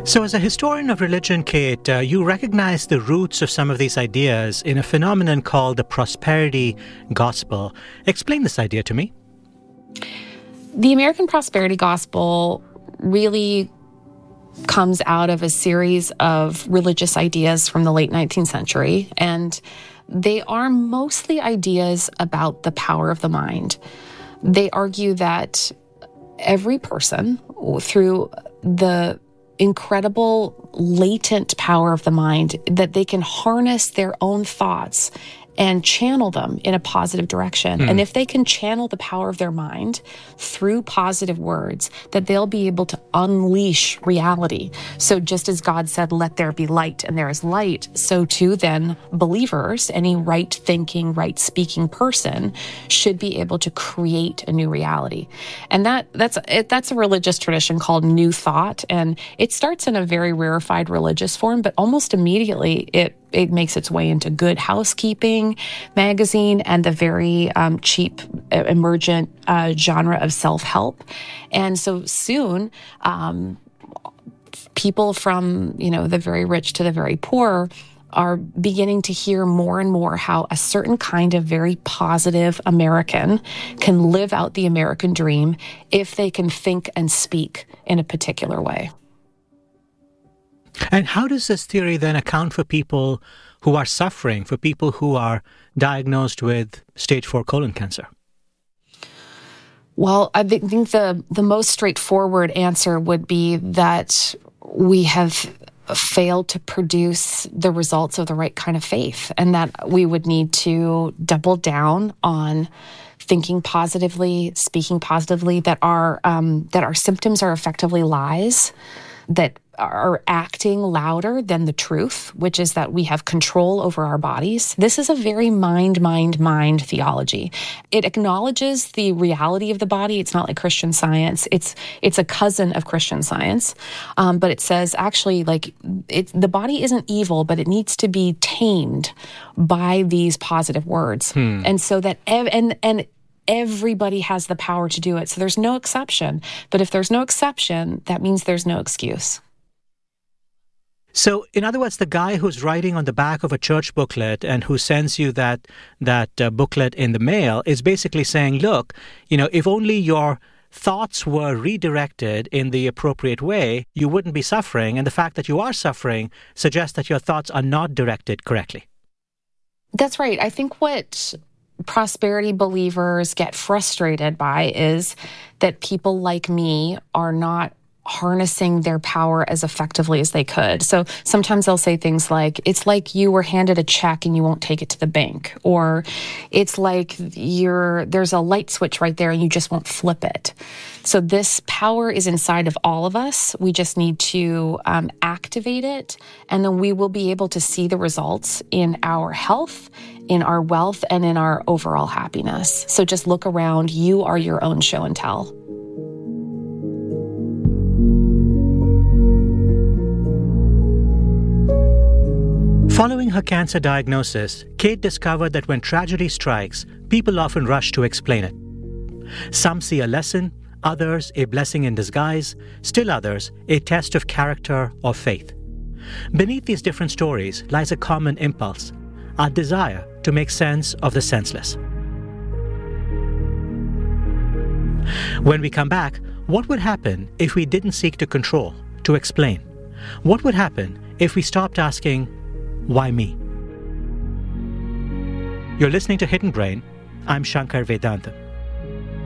So, as a historian of religion, Kate, you recognize the roots of some of these ideas in a phenomenon called the prosperity gospel. Explain this idea to me. The American prosperity gospel really comes out of a series of religious ideas from the late 19th century, and they are mostly ideas about the power of the mind. They argue that every person, through the incredible latent power of the mind, that they can harness their own thoughts and channel them in a positive direction. And if they can channel the power of their mind through positive words, that they'll be able to unleash reality. So just as God said, let there be light, and there is light, so too then believers, any right-thinking, right-speaking person should be able to create a new reality. And that's a religious tradition called New Thought, and it starts in a very rarefied religious form, but almost immediately it makes its way into Good Housekeeping magazine and the very cheap, emergent genre of self-help. And so soon, people from, the very rich to the very poor are beginning to hear more and more how a certain kind of very positive American can live out the American dream if they can think and speak in a particular way. And how does this theory then account for people who are suffering, for people who are diagnosed with stage 4 colon cancer? Well, I think the most straightforward answer would be that we have failed to produce the results of the right kind of faith, and that we would need to double down on thinking positively, speaking positively, that our symptoms are effectively lies, that are acting louder than the truth, which is that we have control over our bodies. This is a very mind theology. It acknowledges the reality of the body. It's not like Christian Science. It's a cousin of Christian Science. But it says actually the body isn't evil, but it needs to be tamed by these positive words. And so that, and everybody has the power to do it. So there's no exception. But if there's no exception, that means there's no excuse. So, in other words, the guy who's writing on the back of a church booklet and who sends you that booklet in the mail is basically saying, look, if only your thoughts were redirected in the appropriate way, you wouldn't be suffering. And the fact that you are suffering suggests that your thoughts are not directed correctly. That's right. I think what prosperity believers get frustrated by is that people like me are not harnessing their power as effectively as they could. So sometimes they'll say things like, it's like you were handed a check and you won't take it to the bank. Or it's like there's a light switch right there and you just won't flip it. So this power is inside of all of us. We just need to activate it, and then we will be able to see the results in our health, in our wealth, and in our overall happiness. So just look around. You are your own show and tell. Following her cancer diagnosis, Kate discovered that when tragedy strikes, people often rush to explain it. Some see a lesson, others a blessing in disguise, still others a test of character or faith. Beneath these different stories lies a common impulse, our desire to make sense of the senseless. When we come back, what would happen if we didn't seek to control, to explain? What would happen if we stopped asking, why me? You're listening to Hidden Brain. I'm Shankar Vedantam.